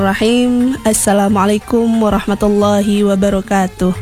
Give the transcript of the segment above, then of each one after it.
Bismillahirrahmanirrahim. Assalamualaikum warahmatullahi wabarakatuh.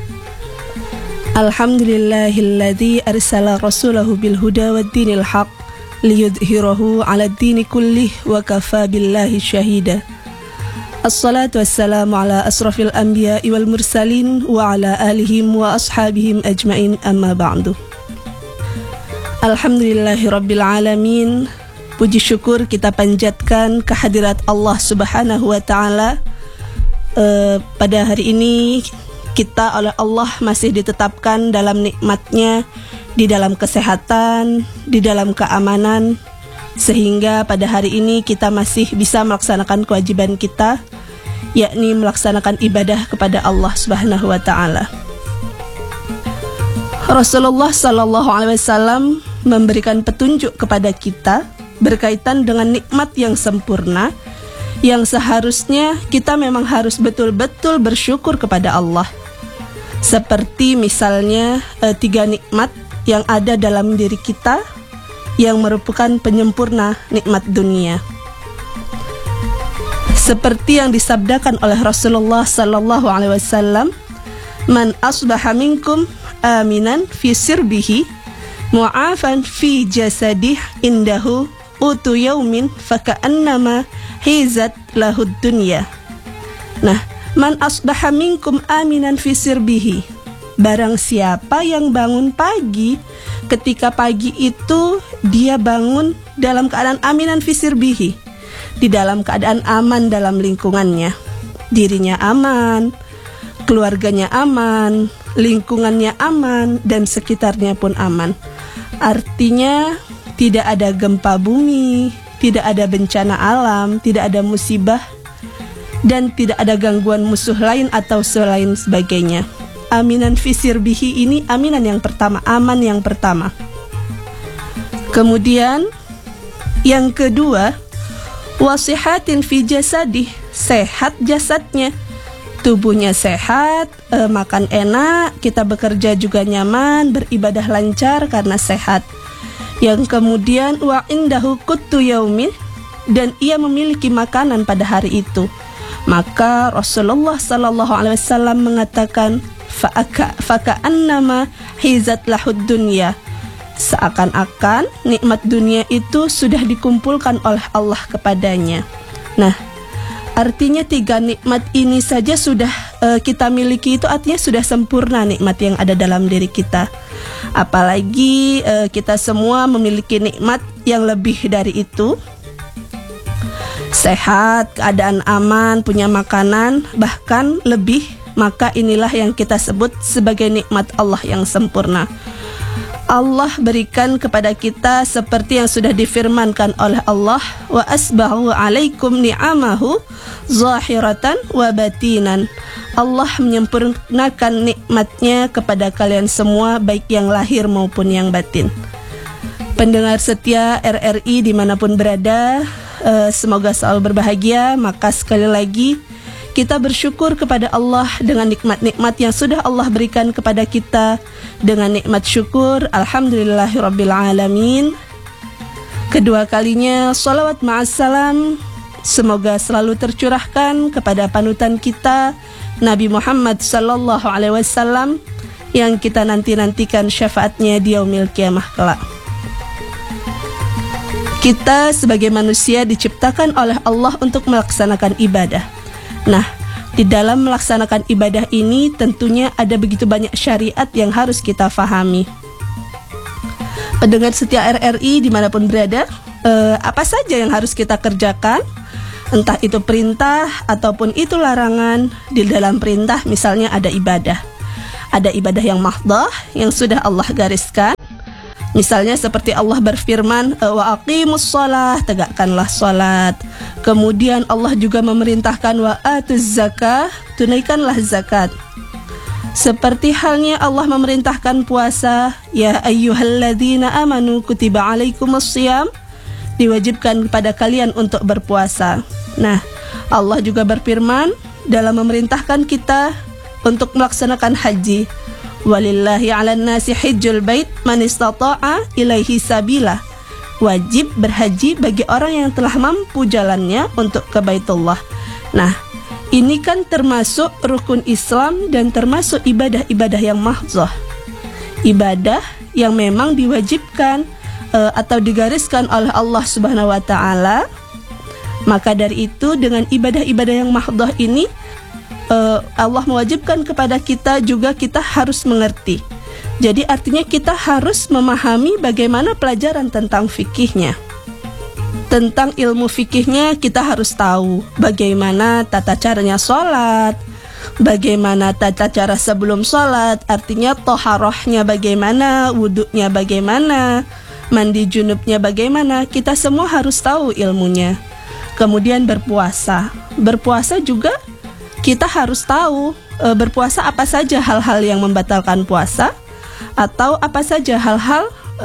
Alhamdulillahilladzi arsala rasulahu bilhuda waddinil haq liyudhhirahu 'alad dini kullih wa kafa billahi syahida. Assalatu wassalamu ala asrafil anbiya'i wal mursalin wa ala alihim wa ashabihim ajmain, amma ba'du. Alhamdulillahirabbil alamin. Puji syukur kita panjatkan kehadirat Allah Subhanahu wa Ta'ala. Pada hari ini kita oleh Allah masih ditetapkan dalam nikmatnya, di dalam kesehatan, di dalam keamanan, sehingga pada hari ini kita masih bisa melaksanakan kewajiban kita, yakni melaksanakan ibadah kepada Allah Subhanahu wa Ta'ala. Rasulullah Sallallahu Alaihi Wasallam memberikan petunjuk kepada kita berkaitan dengan nikmat yang sempurna, yang seharusnya kita memang harus betul-betul bersyukur kepada Allah. Seperti misalnya 3 nikmat yang ada dalam diri kita yang merupakan penyempurna nikmat dunia. Seperti yang disabdakan oleh Rasulullah Sallallahu Alaihi Wasallam, "Man asbaha minkum aminan fi sirbihi, mu'afan fi jasadih indahu utu yaumin faka'annama hizat lahud dunya." Nah, man asbaha minkum aminan fi sirbihi, barang siapa yang bangun pagi, ketika pagi itu dia bangun dalam keadaan aminan fi sirbihi, di dalam keadaan aman dalam lingkungannya, dirinya aman, keluarganya aman, lingkungannya aman, dan sekitarnya pun aman. Artinya tidak ada gempa bumi, tidak ada bencana alam, tidak ada musibah, dan tidak ada gangguan musuh lain atau selain sebagainya. Aminan fi sirbihi ini aminan yang pertama, aman yang pertama. Kemudian yang kedua, wasihatin fi jasadih, sehat jasadnya, tubuhnya sehat, makan enak, kita bekerja juga nyaman, beribadah lancar karena sehat. Yang kemudian wa indahu quttu yaumin, dan ia memiliki makanan pada hari itu. Maka Rasulullah Sallallahu Alaihi Wasallam mengatakan faka'annama hizat lahud dunya, seakan-akan nikmat dunia itu sudah dikumpulkan oleh Allah kepadanya. Nah, artinya 3 nikmat ini saja sudah kita miliki, itu artinya sudah sempurna nikmat yang ada dalam diri kita. Apalagi kita semua memiliki nikmat yang lebih dari itu. Sehat, keadaan aman, punya makanan, bahkan lebih. Maka inilah yang kita sebut sebagai nikmat Allah yang sempurna. Allah berikan kepada kita seperti yang sudah difirmankan oleh Allah, wa asbahu alaikum ni'amahu zahiratan wa batinan. Allah menyempurnakan nikmatnya kepada kalian semua, baik yang lahir maupun yang batin. Pendengar setia RRI dimanapun berada, semoga selalu berbahagia. Maka sekali lagi kita bersyukur kepada Allah dengan nikmat-nikmat yang sudah Allah berikan kepada kita. Dengan nikmat syukur, alhamdulillahirabbil alamin. Kedua kalinya, sholawat ma'assalam, semoga selalu tercurahkan kepada panutan kita Nabi Muhammad Sallallahu Alaihi Wasallam, yang kita nantikan syafaatnya di yaumil qiyamah kelak. Kita sebagai manusia diciptakan oleh Allah untuk melaksanakan ibadah. Nah, di dalam melaksanakan ibadah ini tentunya ada begitu banyak syariat yang harus kita fahami. Pendengar setia RRI dimanapun berada, apa saja yang harus kita kerjakan? Entah itu perintah ataupun itu larangan. Di dalam perintah misalnya ada ibadah. Ada ibadah yang mahdhah yang sudah Allah gariskan. Misalnya seperti Allah berfirman, wa aqimus shalah, tegakkanlah salat. Kemudian Allah juga memerintahkan wa atuz zakah, tunaikanlah zakat. Seperti halnya Allah memerintahkan puasa, ya ayyuhalladzina amanu kutiba alaikumus shiyam, diwajibkan kepada kalian untuk berpuasa. Nah, Allah juga berfirman dalam memerintahkan kita untuk melaksanakan haji. Walillahi 'alan nasi hajjul bait man istata'a ilaihi sabila. Wajib berhaji bagi orang yang telah mampu jalannya untuk ke Baitullah. Nah, Ini kan termasuk rukun Islam dan termasuk ibadah-ibadah yang mahdzah. Ibadah yang memang diwajibkan atau digariskan oleh Allah Subhanahu wa taala. Maka dari itu dengan ibadah-ibadah yang mahdzah ini Allah mewajibkan kepada kita juga kita harus mengerti. Jadi artinya kita harus memahami bagaimana pelajaran tentang fikihnya. Tentang ilmu fikihnya kita harus tahu bagaimana tata caranya sholat, bagaimana tata cara sebelum sholat, artinya toharohnya bagaimana, wuduknya bagaimana, mandi junubnya bagaimana, kita semua harus tahu ilmunya. Kemudian berpuasa juga kita harus tahu berpuasa apa saja hal-hal yang membatalkan puasa, atau apa saja hal-hal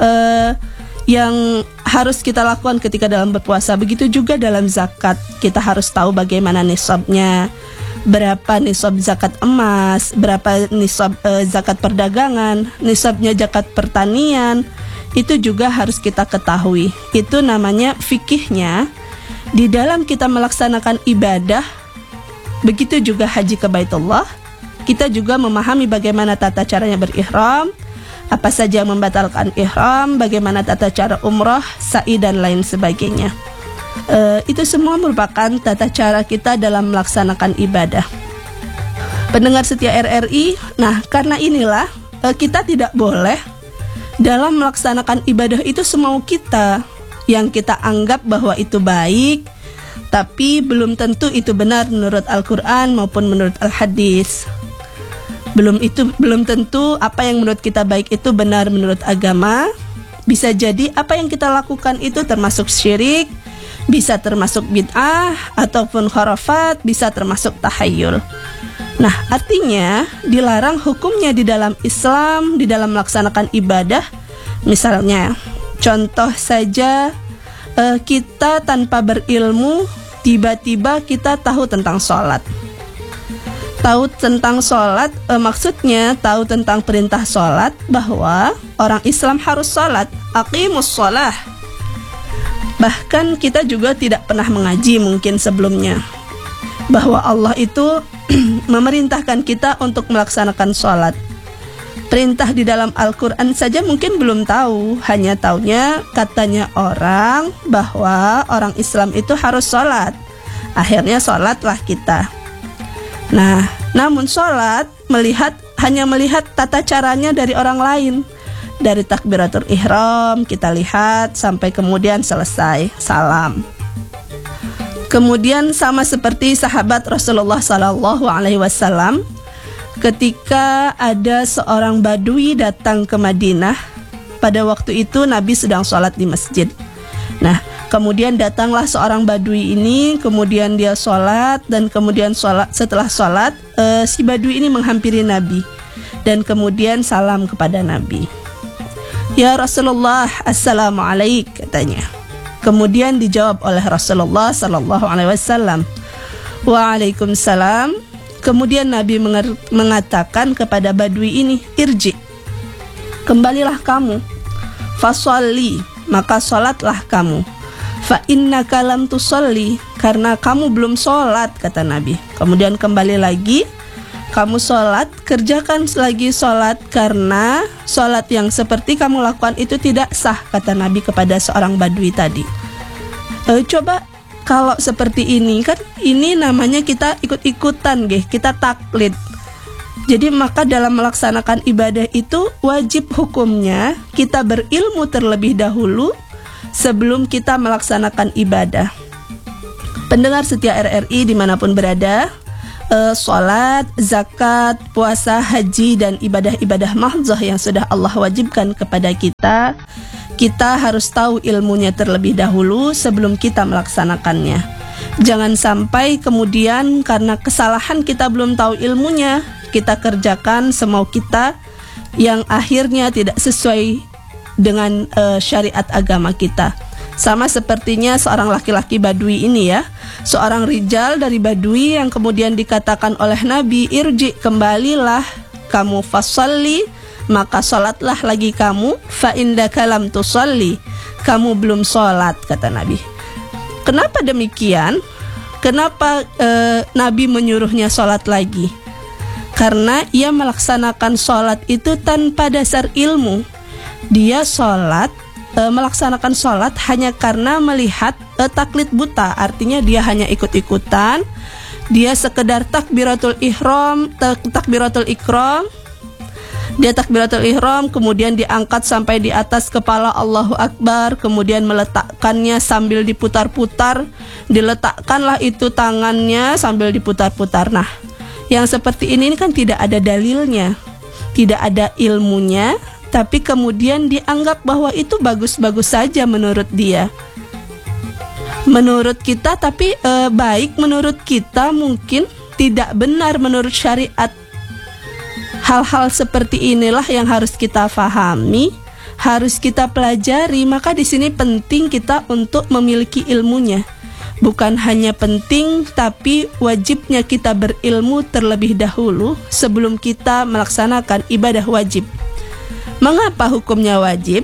yang harus kita lakukan ketika dalam berpuasa. Begitu juga dalam zakat, kita harus tahu bagaimana nisabnya, berapa nisab zakat emas, berapa nisab zakat perdagangan, nisabnya zakat pertanian. Itu juga harus kita ketahui. Itu namanya fikihnya di dalam kita melaksanakan ibadah. Begitu juga haji ke Baitullah, kita juga memahami bagaimana tata caranya berihram, apa saja yang membatalkan ihram, bagaimana tata cara umrah, sa'i dan lain sebagainya. Itu semua merupakan tata cara kita dalam melaksanakan ibadah. Pendengar setia RRI, nah karena inilah kita tidak boleh dalam melaksanakan ibadah itu semau kita yang kita anggap bahwa itu baik, tapi belum tentu itu benar menurut Al-Quran maupun menurut Al-Hadis. Belum tentu apa yang menurut kita baik itu benar menurut agama. Bisa jadi apa yang kita lakukan itu termasuk syirik, bisa termasuk bid'ah ataupun khurafat, bisa termasuk tahayyul. Nah, artinya dilarang hukumnya di dalam Islam, di dalam melaksanakan ibadah. Misalnya, contoh saja kita tanpa berilmu tiba-tiba kita tahu tentang sholat. Tahu tentang sholat, maksudnya tahu tentang perintah sholat, bahwa orang Islam harus sholat, aqimus sholah. Bahkan kita juga tidak pernah mengaji mungkin sebelumnya, bahwa Allah itu memerintahkan kita untuk melaksanakan sholat. Perintah di dalam Al-Quran saja mungkin belum tahu, hanya taunya katanya orang bahwa orang Islam itu harus sholat. Akhirnya sholatlah kita. Nah, namun sholat hanya melihat tata caranya dari orang lain. Dari takbiratul ihram kita lihat sampai kemudian selesai, salam. Kemudian sama seperti sahabat Rasulullah SAW, ketika ada seorang badui datang ke Madinah, pada waktu itu Nabi sedang sholat di masjid. Nah, kemudian datanglah seorang badui ini, kemudian dia sholat, dan kemudian setelah sholat si badui ini menghampiri Nabi dan kemudian salam kepada Nabi. Ya Rasulullah, assalamualaikum, katanya. Kemudian dijawab oleh Rasulullah SAW, Waalaikumsalam. Kemudian Nabi mengatakan kepada badui ini, irji, kembalilah kamu, fasolli, maka sholatlah kamu. Fa innaka lam tusolli, karena kamu belum sholat, kata Nabi. Kemudian kembali lagi, kamu sholat, kerjakan lagi sholat, karena sholat yang seperti kamu lakukan itu tidak sah, kata Nabi kepada seorang badui tadi. Coba kalau seperti ini, kan ini namanya kita ikut-ikutan, kita taklid. Jadi maka dalam melaksanakan ibadah itu wajib hukumnya kita berilmu terlebih dahulu sebelum kita melaksanakan ibadah. Pendengar setia RRI dimanapun berada, sholat, zakat, puasa, haji, dan ibadah-ibadah mahdzah yang sudah Allah wajibkan kepada kita, kita harus tahu ilmunya terlebih dahulu sebelum kita melaksanakannya. Jangan sampai kemudian karena kesalahan kita belum tahu ilmunya, kita kerjakan semau kita yang akhirnya tidak sesuai dengan syariat agama kita. Sama sepertinya seorang laki-laki badui ini ya, seorang rijal dari badui yang kemudian dikatakan oleh Nabi, irji, kembalilah kamu, fasalli, maka sholatlah lagi kamu, fa indaka lam tusalli, kamu belum sholat, kata Nabi. Kenapa demikian? Kenapa Nabi menyuruhnya sholat lagi? Karena ia melaksanakan sholat itu tanpa dasar ilmu. Dia sholat, melaksanakan sholat hanya karena melihat taklid buta. Artinya dia hanya ikut-ikutan. Dia sekedar takbiratul ihram, takbiratul ikram. Dia takbiratul ihram, kemudian diangkat sampai di atas kepala, Allahu Akbar, kemudian meletakkannya sambil diputar-putar. Diletakkanlah itu tangannya sambil diputar-putar. Nah, yang seperti ini kan tidak ada dalilnya, tidak ada ilmunya, tapi kemudian dianggap bahwa itu bagus-bagus saja menurut dia. Menurut kita, tapi baik menurut kita, mungkin tidak benar menurut syariat. Hal-hal seperti inilah yang harus kita fahami, harus kita pelajari. Maka di sini penting kita untuk memiliki ilmunya. Bukan hanya penting, tapi wajibnya kita berilmu terlebih dahulu sebelum kita melaksanakan ibadah wajib. Mengapa hukumnya wajib?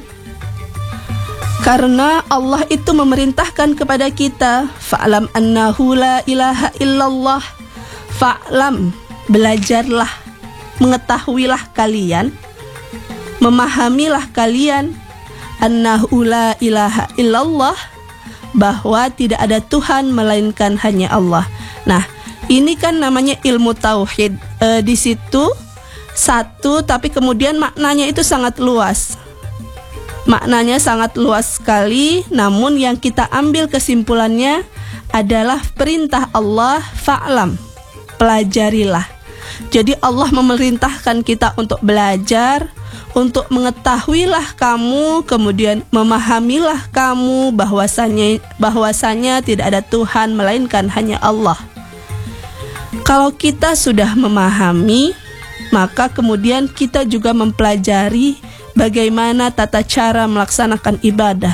Karena Allah itu memerintahkan kepada kita, fa'lam annahu la ilaha illallah. Fa'lam, belajarlah, mengetahuilah kalian, memahamilah kalian, annahu la ilaha illallah, bahwa tidak ada Tuhan melainkan hanya Allah. Nah, ini kan namanya ilmu tauhid. Di situ satu, tapi kemudian maknanya itu sangat luas. Maknanya sangat luas sekali. Namun yang kita ambil kesimpulannya adalah perintah Allah, fa'lam, pelajarilah. Jadi Allah memerintahkan kita untuk belajar, untuk mengetahuilah kamu, kemudian memahamilah kamu bahwasanya tidak ada Tuhan melainkan hanya Allah. Kalau kita sudah memahami, maka kemudian kita juga mempelajari bagaimana tata cara melaksanakan ibadah.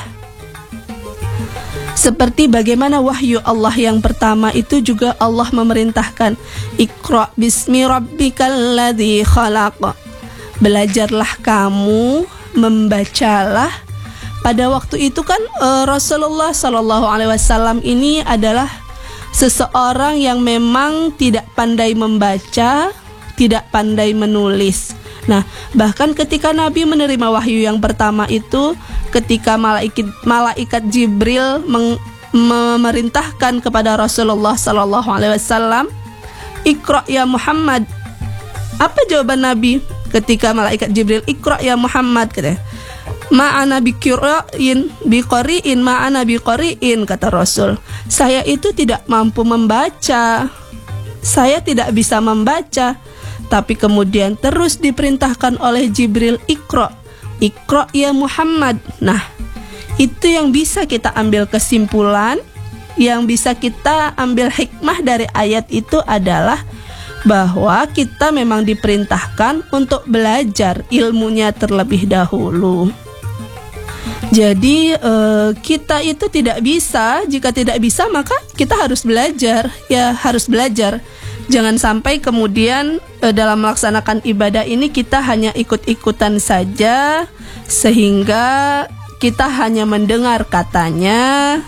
Seperti bagaimana wahyu Allah yang pertama itu juga Allah memerintahkan, Iqra bismi rabbikal ladzi khalaq. Belajarlah kamu, membacalah. Pada waktu itu kan Rasulullah SAW ini adalah seseorang yang memang tidak pandai membaca, tidak pandai menulis. Nah, bahkan ketika Nabi menerima wahyu yang pertama itu, ketika malaikat Jibril memerintahkan kepada Rasulullah SAW, Iqra ya Muhammad. Apa jawaban Nabi? Ketika malaikat Jibril, Iqra ya Muhammad, katanya, ma'ana biqari'in, ma'ana biqari'in, kata Rasul. Saya itu tidak mampu membaca, saya tidak bisa membaca. Tapi kemudian terus diperintahkan oleh Jibril, Iqra ya Muhammad. Nah, itu yang bisa kita ambil kesimpulan, yang bisa kita ambil hikmah dari ayat itu adalah bahwa kita memang diperintahkan untuk belajar ilmunya terlebih dahulu. Jadi kita itu tidak bisa, jika tidak bisa maka kita harus belajar, ya harus belajar. Jangan sampai kemudian dalam melaksanakan ibadah ini kita hanya ikut-ikutan saja, sehingga kita hanya mendengar katanya,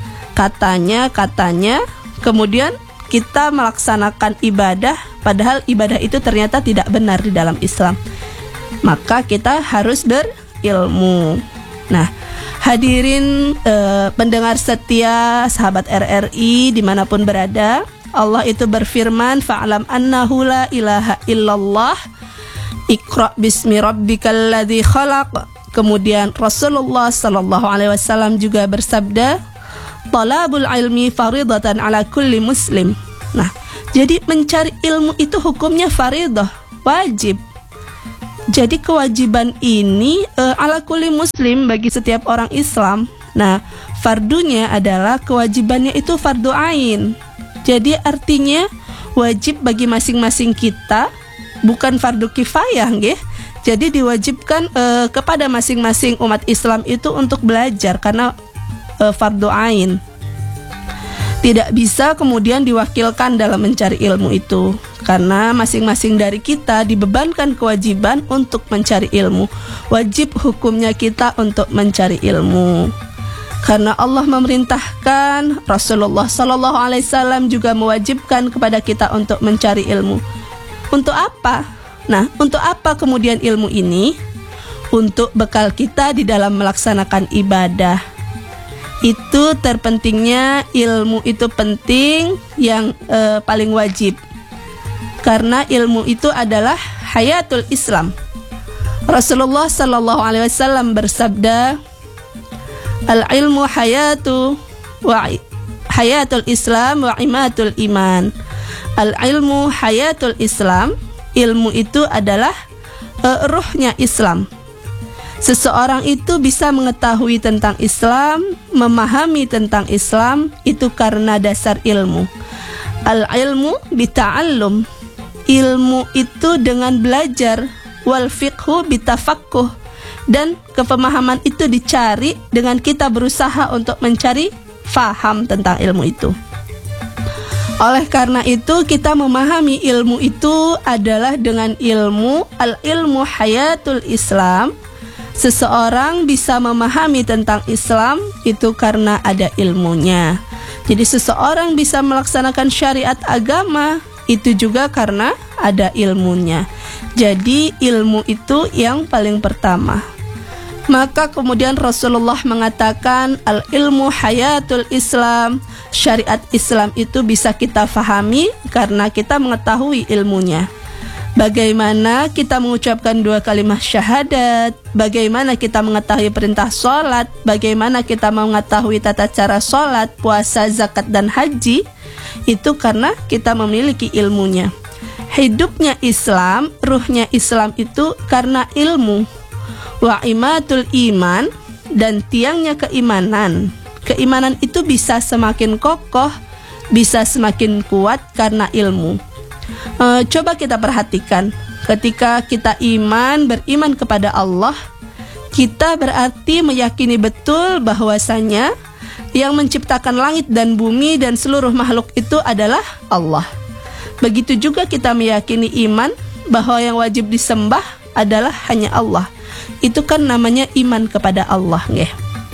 kemudian kita melaksanakan ibadah, padahal ibadah itu ternyata tidak benar di dalam Islam. Maka kita harus berilmu. Nah, hadirin pendengar setia sahabat RRI dimanapun berada, Allah itu berfirman, fa'lam annahu la ilaha illallah, Iqra bismi rabbikal ladzi khalaq. Kemudian Rasulullah SAW juga bersabda, talabul ilmi faridatan ala kulli muslim. Nah, jadi mencari ilmu itu hukumnya faridah, wajib. Jadi kewajiban ini ala kulli muslim, bagi setiap orang Islam. Nah, fardunya adalah kewajibannya itu fardu ain. Jadi artinya wajib bagi masing-masing kita, bukan fardu kifayah, nggih. Jadi diwajibkan kepada masing-masing umat Islam itu untuk belajar karena fardu ain. Tidak bisa kemudian diwakilkan dalam mencari ilmu itu, karena masing-masing dari kita dibebankan kewajiban untuk mencari ilmu. Wajib hukumnya kita untuk mencari ilmu. Karena Allah memerintahkan, Rasulullah Sallallahu Alaihi Wasallam juga mewajibkan kepada kita untuk mencari ilmu. Untuk apa? Nah, untuk apa kemudian ilmu ini? Untuk bekal kita di dalam melaksanakan ibadah. Itu terpentingnya ilmu itu penting, yang paling wajib. Karena ilmu itu adalah hayatul Islam. Rasulullah Sallallahu Alaihi Wasallam bersabda, al-ilmu hayatul Islam wa imatul iman. Al-ilmu hayatul Islam, ilmu itu adalah ruhnya Islam. Seseorang itu bisa mengetahui tentang Islam, memahami tentang Islam, itu karena dasar ilmu. Al-ilmu bita'allum, ilmu itu dengan belajar. Wal fiqhu bitafaqquh, dan kepemahaman itu dicari dengan kita berusaha untuk mencari faham tentang ilmu itu. Oleh karena itu, kita memahami ilmu itu adalah dengan ilmu. Al-ilmu hayatul Islam. Seseorang bisa memahami tentang Islam itu karena ada ilmunya. Jadi seseorang bisa melaksanakan syariat agama itu juga karena ada ilmunya. Jadi ilmu itu yang paling pertama. Maka kemudian Rasulullah mengatakan al-ilmu hayatul Islam. Syariat Islam itu bisa kita fahami karena kita mengetahui ilmunya. Bagaimana kita mengucapkan 2 kalimat syahadat, bagaimana kita mengetahui perintah sholat, bagaimana kita mengetahui tata cara sholat, puasa, zakat, dan haji, itu karena kita memiliki ilmunya. Hidupnya Islam, ruhnya Islam itu karena ilmu. Wa imatul iman, dan tiangnya keimanan. Keimanan itu bisa semakin kokoh, bisa semakin kuat karena ilmu. Coba kita perhatikan, ketika kita beriman kepada Allah, kita berarti meyakini betul bahwasanya yang menciptakan langit dan bumi dan seluruh makhluk itu adalah Allah. Begitu juga kita meyakini iman bahwa yang wajib disembah adalah hanya Allah. Itu kan namanya iman kepada Allah, nggih.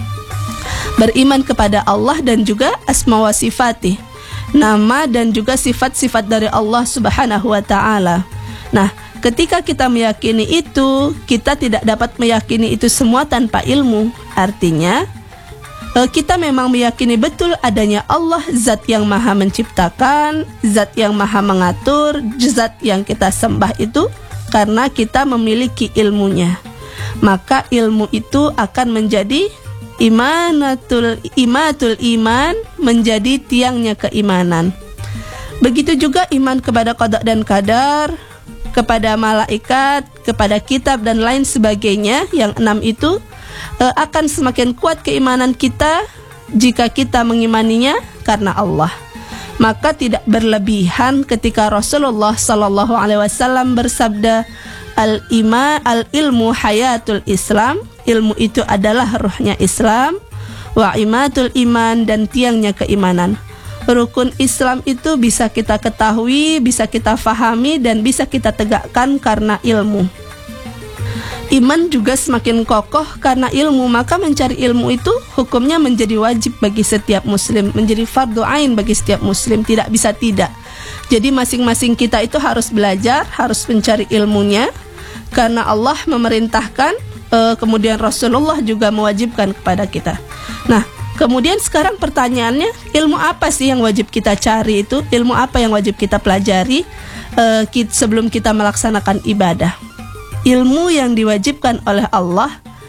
Beriman kepada Allah dan juga asma wa sifatih, nama dan juga sifat-sifat dari Allah Subhanahu wa taala. Nah, ketika kita meyakini itu, kita tidak dapat meyakini itu semua tanpa ilmu. Artinya kita memang meyakini betul adanya Allah, zat yang maha menciptakan, zat yang maha mengatur, zat yang kita sembah itu karena kita memiliki ilmunya. Maka ilmu itu akan menjadi imatul iman, menjadi tiangnya keimanan. Begitu juga iman kepada qada dan qadar, kepada malaikat, kepada kitab dan lain sebagainya. Yang 6 itu akan semakin kuat keimanan kita jika kita mengimaninya karena Allah. Maka tidak berlebihan ketika Rasulullah Sallallahu Alaihi Wasallam bersabda, al-ilmu hayatul Islam, ilmu itu adalah ruhnya Islam, wa imatul iman, dan tiangnya keimanan. Rukun Islam itu bisa kita ketahui, bisa kita fahami, dan bisa kita tegakkan karena ilmu. Iman juga semakin kokoh karena ilmu, maka mencari ilmu itu hukumnya menjadi wajib bagi setiap muslim, menjadi fardu ain bagi setiap muslim, tidak bisa tidak. Jadi masing-masing kita itu harus belajar, harus mencari ilmunya, karena Allah memerintahkan, kemudian Rasulullah juga mewajibkan kepada kita. Nah, kemudian sekarang pertanyaannya, ilmu apa sih yang wajib kita cari itu? Ilmu apa yang wajib kita pelajari sebelum kita melaksanakan ibadah? Ilmu yang diwajibkan oleh Allah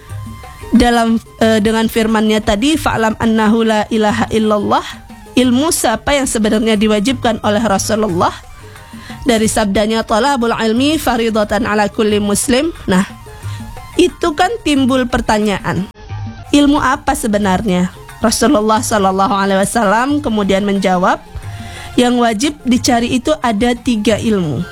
dengan firman-Nya tadi, fa'lam annahu la ilaha illallah. Ilmu siapa yang sebenarnya diwajibkan oleh Rasulullah dari sabdanya talabul ilmi faridatan ala kulli muslim. Nah, itu kan timbul pertanyaan, ilmu apa sebenarnya? Rasulullah Sallallahu Alaihi Wasallam kemudian menjawab, yang wajib dicari itu ada 3 ilmu.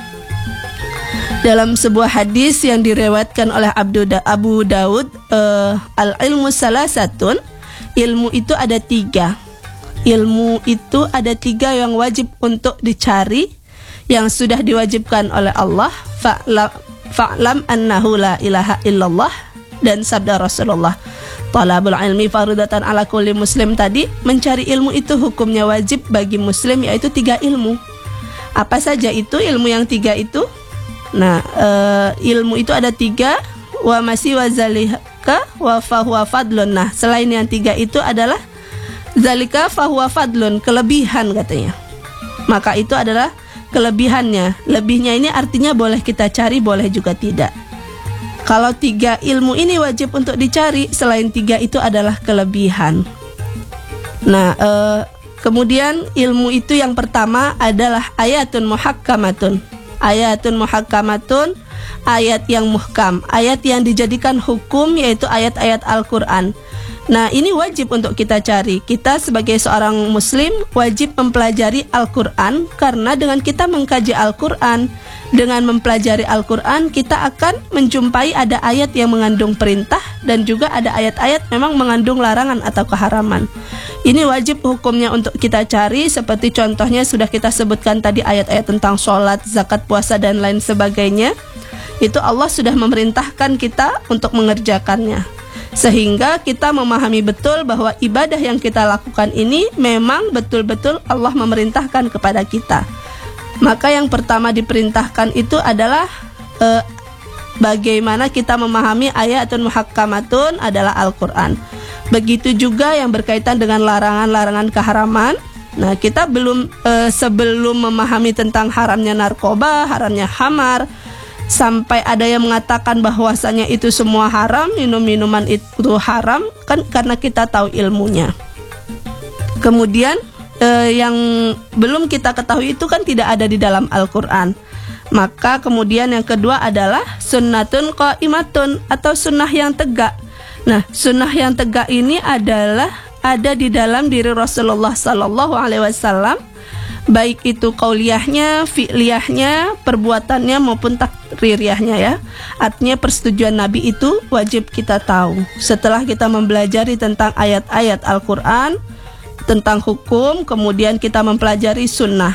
Dalam sebuah hadis yang diriwayatkan oleh Abu Daud, al-ilmu salasatun, ilmu itu ada 3. Ilmu itu ada 3 yang wajib untuk dicari, yang sudah diwajibkan oleh Allah. Fa'lam annahu la ilaha illallah, dan sabda Rasulullah, Talabul ilmi faridatan ala kulli muslim tadi, mencari ilmu itu hukumnya wajib bagi muslim, yaitu 3 ilmu. Apa saja itu ilmu yang 3 itu? Nah, ilmu itu ada 3, wa masih wa zalika wa fahuwa fadlun. Nah, selain yang 3 itu adalah zalika fahuwa fadlun, kelebihan katanya. Maka itu adalah kelebihannya. Lebihnya ini artinya boleh kita cari, boleh juga tidak. Kalau 3 ilmu ini wajib untuk dicari, selain 3 itu adalah kelebihan. Nah, kemudian ilmu itu yang pertama adalah ayatun muhakkamatun. Ayatun muhakkamatun, ayat yang muhkam, ayat yang dijadikan hukum, yaitu ayat-ayat Al-Quran. Nah, ini wajib untuk kita cari. Kita sebagai seorang muslim wajib mempelajari Al-Quran, karena dengan kita mengkaji Al-Quran, dengan mempelajari Al-Quran, kita akan menjumpai ada ayat yang mengandung perintah, dan juga ada ayat-ayat memang mengandung larangan atau keharaman. Ini wajib hukumnya untuk kita cari, seperti contohnya sudah kita sebutkan tadi, ayat-ayat tentang sholat, zakat, puasa, dan lain sebagainya. Itu Allah sudah memerintahkan kita untuk mengerjakannya, sehingga kita memahami betul bahwa ibadah yang kita lakukan ini memang betul-betul Allah memerintahkan kepada kita. Maka yang pertama diperintahkan itu adalah bagaimana kita memahami ayatun muhakkamatun adalah Al-Quran. Begitu juga yang berkaitan dengan larangan-larangan keharaman. Nah, kita sebelum memahami tentang haramnya narkoba, haramnya khamar, sampai ada yang mengatakan bahwasanya itu semua haram, minum-minuman itu haram, kan karena kita tahu ilmunya. Kemudian yang belum kita ketahui itu kan tidak ada di dalam Al-Quran. Maka kemudian yang kedua adalah sunnatun qaimatun, atau sunnah yang tegak. Nah, sunnah yang tegak ini adalah ada di dalam diri Rasulullah Sallallahu Alaihi Wasallam, baik itu qauliyahnya, fi'liyahnya, perbuatannya maupun takririyahnya ya. Artinya persetujuan Nabi itu wajib kita tahu. Setelah kita mempelajari tentang ayat-ayat Al-Quran, tentang hukum, kemudian kita mempelajari sunnah.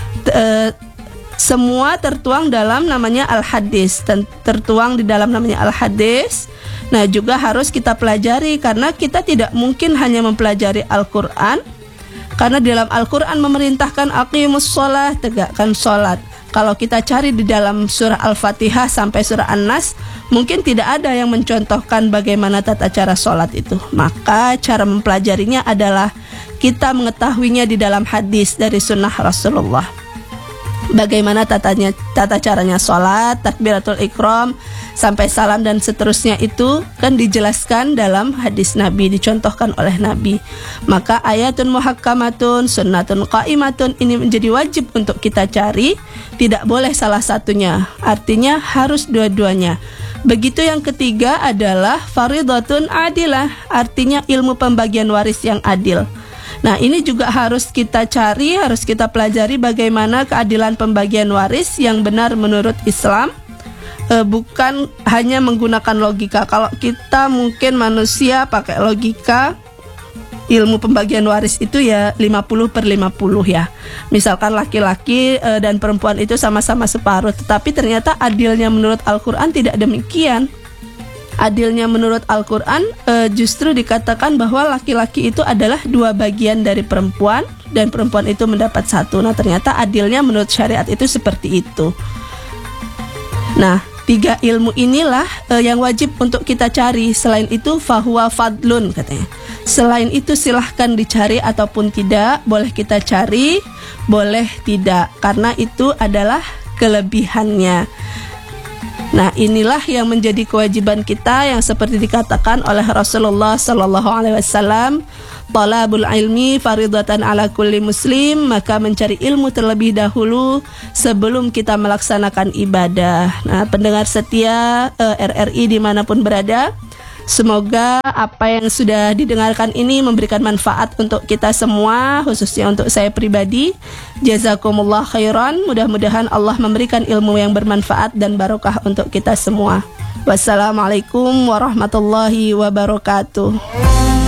Semua tertuang dalam namanya Al-Hadis, tertuang di dalam namanya Al-Hadis. Nah, juga harus kita pelajari, karena kita tidak mungkin hanya mempelajari Al-Quran, karena di dalam Al-Quran memerintahkan aqimus sholah, tegakkan sholat. Kalau kita cari di dalam surah Al-Fatihah sampai surah An-Nas, mungkin tidak ada yang mencontohkan bagaimana tata cara sholat itu. Maka cara mempelajarinya adalah kita mengetahuinya di dalam hadis dari sunnah Rasulullah. Bagaimana tata caranya sholat, takbiratul ikram, sampai salam dan seterusnya, itu kan dijelaskan dalam hadis Nabi, dicontohkan oleh Nabi. Maka ayatun muhakkamatun, sunnatun qaimatun ini menjadi wajib untuk kita cari, tidak boleh salah satunya, artinya harus dua-duanya. Begitu yang ketiga adalah faridatun adilah, artinya ilmu pembagian waris yang adil. Nah, ini juga harus kita cari, harus kita pelajari bagaimana keadilan pembagian waris yang benar menurut Islam. Bukan hanya menggunakan logika. Kalau kita mungkin manusia pakai logika, ilmu pembagian waris itu ya 50/50 ya. Misalkan laki-laki dan perempuan itu sama-sama separuh, tetapi ternyata adilnya menurut Al-Quran tidak demikian. Adilnya menurut Al-Quran justru dikatakan bahwa laki-laki itu adalah 2 bagian dari perempuan, dan perempuan itu mendapat 1. Nah, ternyata adilnya menurut syariat itu seperti itu. Nah, 3 ilmu inilah yang wajib untuk kita cari. Selain itu fahuwa fadlun katanya. Selain itu silahkan dicari ataupun tidak, boleh kita cari, boleh tidak, karena itu adalah kelebihannya. Nah, inilah yang menjadi kewajiban kita, yang seperti dikatakan oleh Rasulullah Sallallahu Alaihi Wasallam, talabul ilmi faridatan ala kulli muslim, maka mencari ilmu terlebih dahulu sebelum kita melaksanakan ibadah. Nah, pendengar setia RRI dimanapun berada, semoga apa yang sudah didengarkan ini memberikan manfaat untuk kita semua, khususnya untuk saya pribadi. Jazakumullah khairan. Mudah-mudahan Allah memberikan ilmu yang bermanfaat dan barokah untuk kita semua. Wassalamualaikum warahmatullahi wabarakatuh.